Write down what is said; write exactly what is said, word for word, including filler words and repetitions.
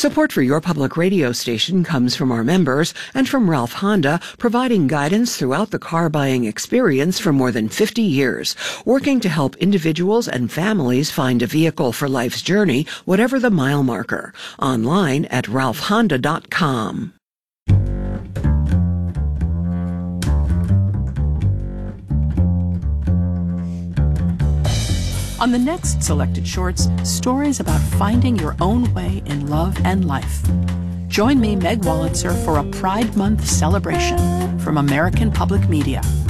Support for your public radio station comes from our members and from Ralph Honda, providing guidance throughout the car buying experience for more than fifty years, working to help individuals and families find a vehicle for life's journey, whatever the mile marker. Online at ralph honda dot com. On the next Selected Shorts, stories about finding your own way in love and life. Join me, Meg Wolitzer, for a Pride Month celebration from American Public Media.